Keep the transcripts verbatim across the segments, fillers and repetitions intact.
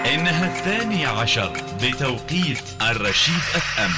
إنها الثانية عشر بتوقيت الرشيد اف ام.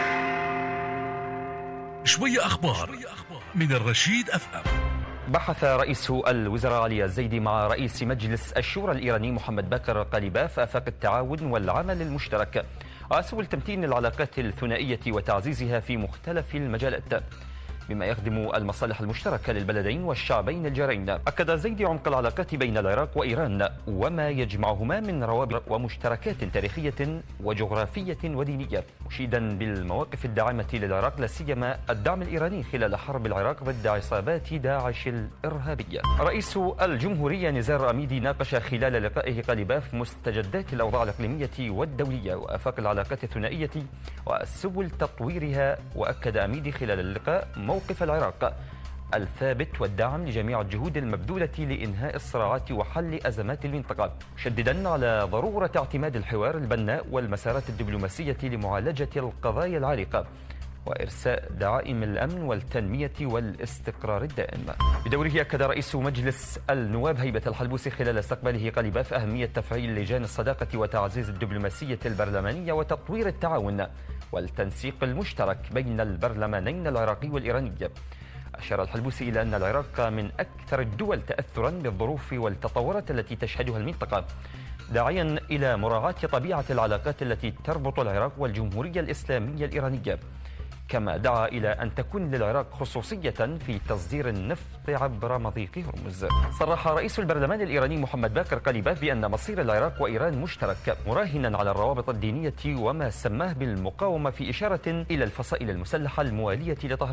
شوية أخبار من الرشيد اف ام. بحث رئيس الوزراء علي الزيدي مع رئيس مجلس الشورى الإيراني محمد باقر قليباف آفاق التعاون والعمل المشترك وسبل تمتين العلاقات الثنائية وتعزيزها في مختلف المجالات بما يخدم المصالح المشتركة للبلدين والشعبين الجارين. أكد الزيدي عمق العلاقات بين العراق وإيران وما يجمعهما من روابط ومشتركات تاريخية وجغرافية ودينية، مشيدا بالمواقف الداعمة للعراق لا سيما الدعم الإيراني خلال حرب العراق ضد عصابات داعش الإرهابية. رئيس الجمهورية نزار أميدي ناقش خلال لقائه قليباف مستجدات الأوضاع الإقليمية والدولية وآفاق العلاقات الثنائية وسبل تطويرها. وأكد أميدي خلال اللقاء موقف العراق الثابت والدعم لجميع الجهود المبذولة لإنهاء الصراعات وحل أزمات المنطقة، مشددا على ضرورة اعتماد الحوار البناء والمسارات الدبلوماسية لمعالجة القضايا العالقة وإرساء دعائم الأمن والتنمية والاستقرار الدائم. بدوره أكد رئيس مجلس النواب هيبة الحلبوسي خلال استقباله قليباف أهمية تفعيل لجان الصداقة وتعزيز الدبلوماسية البرلمانية وتطوير التعاون والتنسيق المشترك بين البرلمانين العراقي والإيراني. أشار الحلبوسي إلى أن العراق من أكثر الدول تأثرا بالظروف والتطورات التي تشهدها المنطقة، داعيا إلى مراعاة طبيعة العلاقات التي تربط العراق والجمهورية الإسلامية الإيرانية، كما دعا إلى أن تكون للعراق خصوصية في تصدير النفط عبر مضيق هرمز. صرح رئيس البرلمان الإيراني محمد باقر قليباف بأن مصير العراق وإيران مشترك، مراهنا على الروابط الدينية وما سماه بالمقاومة، في إشارة إلى الفصائل المسلحة الموالية لطهران